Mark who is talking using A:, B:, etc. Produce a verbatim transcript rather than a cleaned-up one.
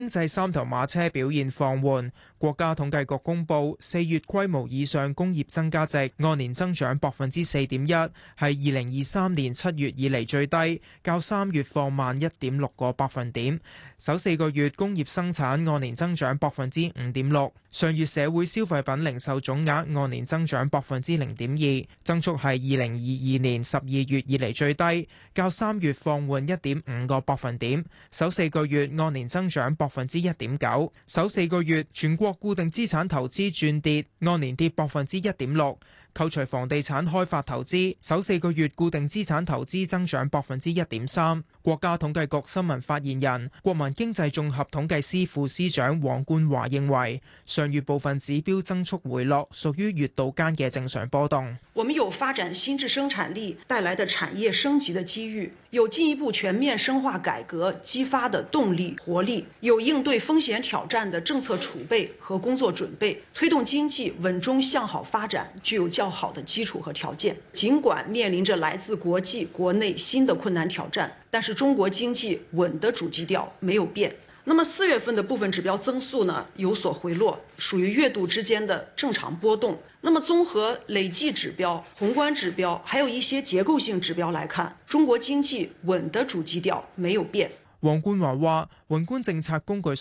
A: 經濟三頭馬車表現放緩，國家統計局公布四月規模以上工業增加值按年增長百分之四點一，係二零二三年七月以嚟最低，較三月放慢一點六個百分點。首四個月工業生產按年增長百分之五點六，上月社會消費品零售總額按年增長百分之零點二，增速係二零二二年十二月以嚟最低，較三月放緩一點五個百分點。首四個月按年增長百分之一點九，首四個月全國固定資產投資轉跌，按年跌百分之一點六。扣除房地產開發投資，首四個月固定資產投資增長百分之一點三。國家統計局新聞發言人、國民經濟綜合統計司副司長黃冠華認為，上月部分指標增速回落，屬於月度間嘅正常波動。
B: 我們有發展新質生產力帶來的產業升級的機遇，有進一步全面深化改革激發的動力活力，有應對風險挑戰的政策儲備和工作準備，推動經濟穩中向好發展具有較好的基礎和條件。儘管面臨着來自國際、國內新的困難挑戰，但是中國經濟穩的主基調沒有變。那麼四月份的部分指標增速呢有所回落，屬於月度之間的正常波動。那麼綜合累計指標、宏觀指標，還有一些結構性指標來看，中國經濟穩的主基調沒有變。
A: 黃冠華話：宏觀政策工具